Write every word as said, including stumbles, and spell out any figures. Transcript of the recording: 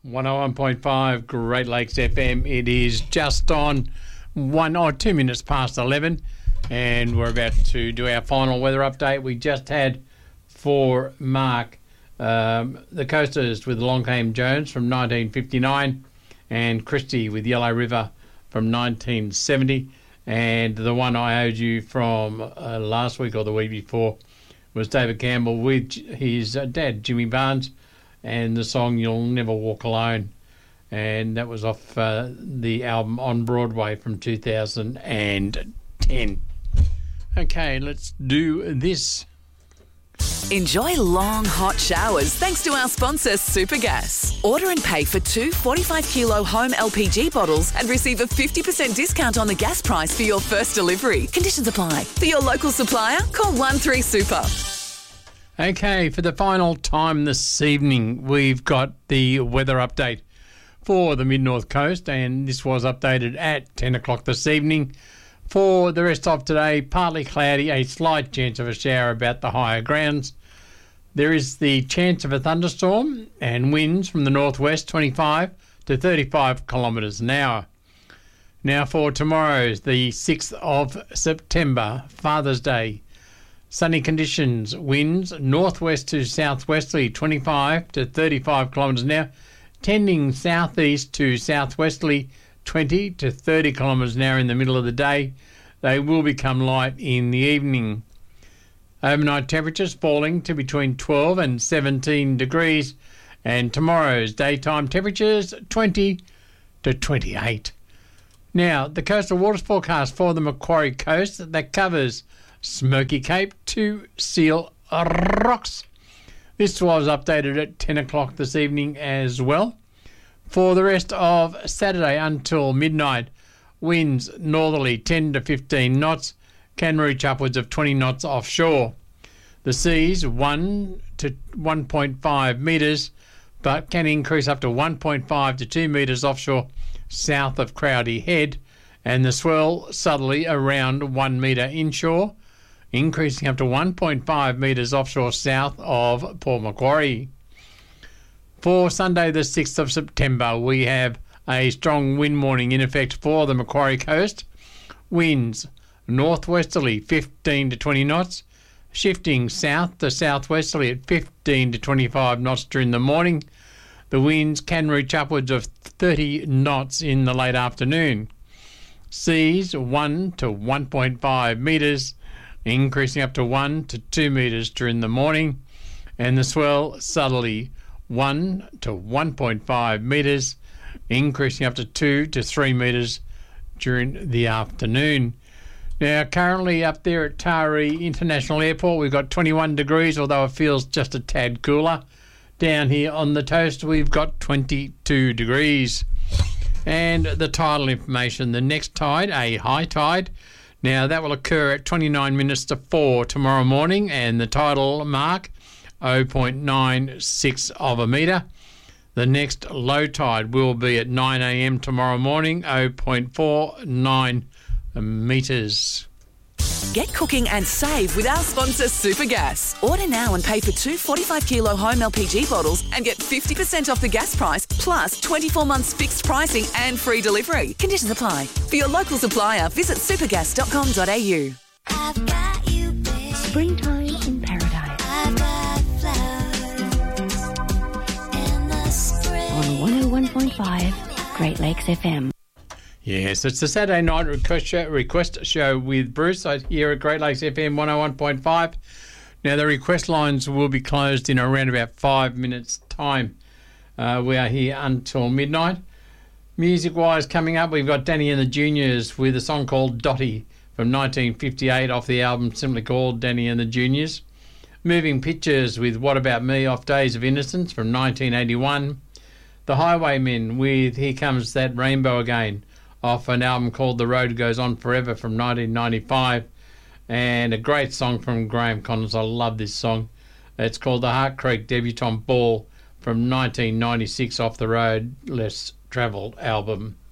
one oh one point five Great Lakes F M. It is just on one or two minutes past eleven, and we're about to do our final weather update. We just had for Mark um, the Coasters with Longchamp Jones from nineteen fifty-nine, and Christie with Yellow River from nineteen seventy, and the one I owed you from uh, last week or the week before was David Campbell with his uh, dad, Jimmy Barnes, and the song You'll Never Walk Alone. And that was off uh, the album On Broadway from two thousand ten. Okay, let's do this. Enjoy long, hot showers thanks to our sponsor, Supergas. Order and pay for two forty-five kilo home L P G bottles and receive a fifty percent discount on the gas price for your first delivery. Conditions apply. For your local supplier, call one three super. Okay, for the final time this evening, we've got the weather update for the Mid-North Coast, and this was updated at ten o'clock this evening. For the rest of today, partly cloudy, a slight chance of a shower about the higher grounds. There is the chance of a thunderstorm and winds from the northwest, twenty-five to thirty-five kilometres an hour. Now for tomorrow, the sixth of September, Father's Day. Sunny conditions, winds northwest to southwesterly, twenty-five to thirty-five kilometres an hour, tending southeast to southwesterly, twenty to thirty kilometres an hour in the middle of the day. They will become light in the evening. Overnight temperatures falling to between twelve and seventeen degrees, and tomorrow's daytime temperatures twenty to twenty-eight. Now, the coastal waters forecast for the Macquarie Coast that covers Smoky Cape to Seal Rocks. This was updated at ten o'clock this evening as well. For the rest of Saturday until midnight, winds northerly ten to fifteen knots, can reach upwards of twenty knots offshore. The seas one to one point five metres, but can increase up to one point five to two metres offshore south of Crowdy Head, and the swell southerly around one metre inshore, increasing up to one point five metres offshore south of Port Macquarie. For Sunday the sixth of September, we have a strong wind warning in effect for the Macquarie Coast. Winds northwesterly fifteen to twenty knots, shifting south to southwesterly at fifteen to twenty-five knots during the morning. The winds can reach upwards of thirty knots in the late afternoon. Seas one to one point five metres, increasing up to one to two metres during the morning, and the swell southerly one to one point five metres, increasing up to two to three metres during the afternoon. Now, currently up there at Taree International Airport, we've got twenty-one degrees, although it feels just a tad cooler. Down here on the toast, we've got twenty-two degrees. And the tidal information, the next tide, a high tide. Now, that will occur at twenty-nine minutes to four tomorrow morning, and the tidal mark, zero point nine six of a metre. The next low tide will be at nine a.m. tomorrow morning, zero point four nine metres. Get cooking and save with our sponsor, Supergas. Order now and pay for two forty-five kilo home L P G bottles and get fifty percent off the gas price, plus twenty-four months fixed pricing and free delivery. Conditions apply. For your local supplier, visit supergas dot com dot a u. I've got you, babe. Springtime in paradise. I've got flowers in the spring. On one oh one point five Great Lakes F M. Yes, it's the Saturday night request show, request show with Bruce here at Great Lakes F M one oh one point five. Now, the request lines will be closed in around about five minutes' time. Uh, we are here until midnight. Music-wise, coming up, we've got Danny and the Juniors with a song called Dotty from nineteen fifty-eight off the album simply called Danny and the Juniors. Moving Pictures with What About Me off Days of Innocence from nineteen eighty-one. The Highwaymen with Here Comes That Rainbow Again off an album called The Road Goes On Forever from nineteen ninety-five, and a great song from Graham Connors. I love this song. It's called The Heart Creek Debutante Ball from nineteen ninety-six off the Road Less Travelled album.